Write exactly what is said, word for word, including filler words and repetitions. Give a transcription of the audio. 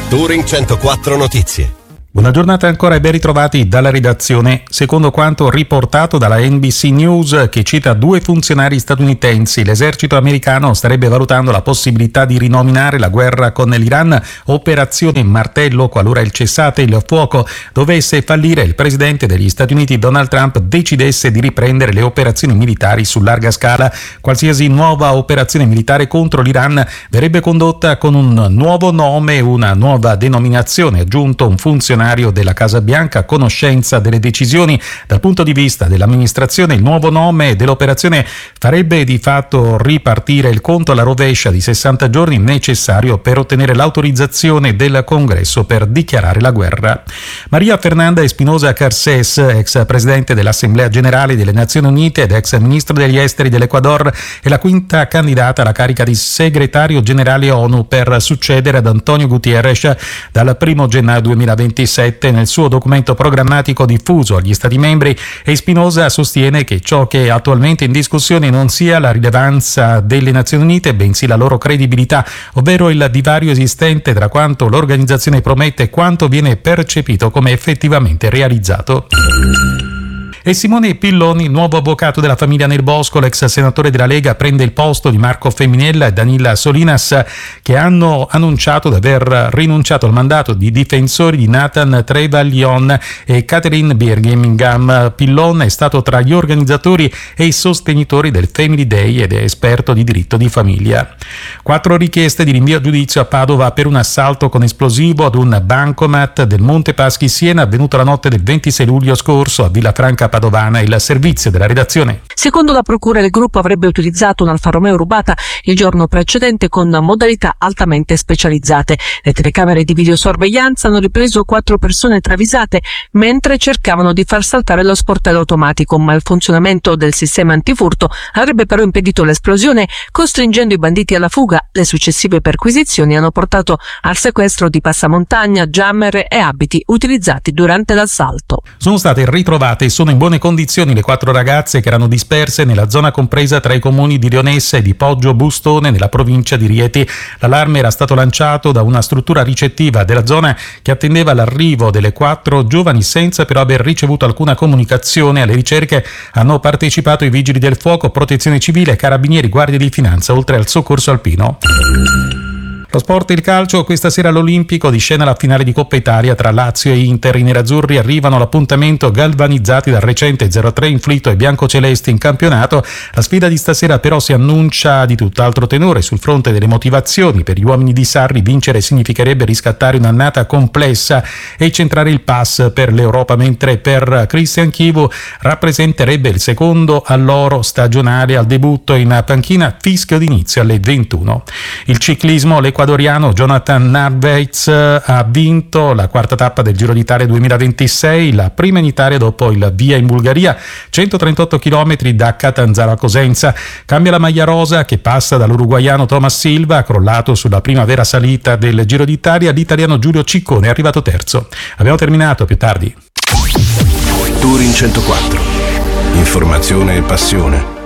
Touring centoquattro Notizie. Buona giornata ancora e ben ritrovati dalla redazione. Secondo quanto riportato dalla N B C News, che cita due funzionari statunitensi, l'esercito americano starebbe valutando la possibilità di rinominare la guerra con l'Iran Operazione Martello qualora il cessate il fuoco dovesse fallire e il presidente degli Stati Uniti Donald Trump decidesse di riprendere le operazioni militari su larga scala. Qualsiasi nuova operazione militare contro l'Iran verrebbe condotta con un nuovo nome e una nuova denominazione, ha aggiunto un funzionario della Casa Bianca a conoscenza delle decisioni. Dal punto di vista dell'amministrazione, il nuovo nome dell'operazione farebbe di fatto ripartire il conto alla rovescia di sessanta giorni necessario per ottenere l'autorizzazione del Congresso per dichiarare la guerra. Maria Fernanda Espinosa Garcés, ex presidente dell'Assemblea Generale delle Nazioni Unite ed ex ministro degli esteri dell'Ecuador, è la quinta candidata alla carica di segretario generale ONU per succedere ad Antonio Guterres dal primo gennaio duemilaventisette. Nel suo documento programmatico diffuso agli Stati membri, Espinosa sostiene che ciò che è attualmente in discussione non sia la rilevanza delle Nazioni Unite, bensì la loro credibilità, ovvero il divario esistente tra quanto l'organizzazione promette e quanto viene percepito come effettivamente realizzato. E Simone Pilloni, nuovo avvocato della famiglia Nel Bosco, l'ex senatore della Lega, prende il posto di Marco Feminella e Danila Solinas, che hanno annunciato di aver rinunciato al mandato di difensori di Nathan Trevelyan e Catherine Birmingham. Pillon è stato tra gli organizzatori e i sostenitori del Family Day ed è esperto di diritto di famiglia. Quattro richieste di rinvio a giudizio a Padova per un assalto con esplosivo ad un bancomat del Monte Paschi Siena avvenuto la notte del ventisei luglio scorso a Villafranca Padovana. Il servizio della redazione. Secondo la procura, il gruppo avrebbe utilizzato un'Alfa Romeo rubata il giorno precedente con modalità altamente specializzate. Le telecamere di videosorveglianza hanno ripreso quattro persone travisate mentre cercavano di far saltare lo sportello automatico, ma il funzionamento del sistema antifurto avrebbe però impedito l'esplosione, costringendo i banditi alla fuga. Le successive perquisizioni hanno portato al sequestro di passamontagna, jammer e abiti utilizzati durante l'assalto. Sono state ritrovate e sono in buone condizioni le quattro ragazze che erano disperse nella zona compresa tra i comuni di Rionessa e di Poggio Bustone nella provincia di Rieti. L'allarme era stato lanciato da una struttura ricettiva della zona che attendeva l'arrivo delle quattro giovani senza però aver ricevuto alcuna comunicazione. Alle ricerche hanno partecipato i vigili del fuoco, protezione civile, carabinieri, guardie di finanza, oltre al soccorso alpino. Lo sport e il calcio, questa sera all'Olimpico di scena la finale di Coppa Italia tra Lazio e Inter. I nerazzurri arrivano all'appuntamento galvanizzati dal recente zero a tre inflitto ai biancocelesti in campionato. La sfida di stasera però si annuncia di tutt'altro tenore sul fronte delle motivazioni. Per gli uomini di Sarri vincere significherebbe riscattare un'annata complessa e centrare il pass per l'Europa, mentre per Christian Chivu rappresenterebbe il secondo all'oro stagionale. Al debutto in panchina, fischio d'inizio alle ventuno. Il ciclismo, le Ecuadoriano Jonathan Narvaez ha vinto la quarta tappa del Giro d'Italia duemilaventisei, la prima in Italia dopo il via in Bulgaria, centotrentotto chilometri da Catanzaro a Cosenza. Cambia la maglia rosa che passa dall'uruguaiano Thomas Silva, crollato sulla prima vera salita del Giro d'Italia. L'italiano Giulio Ciccone è arrivato terzo. Abbiamo terminato, più tardi. Touring centoquattro. Informazione e passione.